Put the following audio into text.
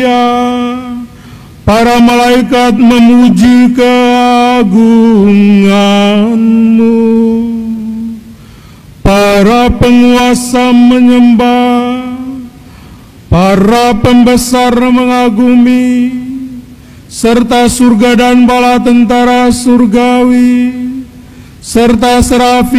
surga, para malaikat memuji keagungan-Mu, para penguasa menyembah, para pembesar mengagumi, serta surga dan bala tentara surgawi, serta serafim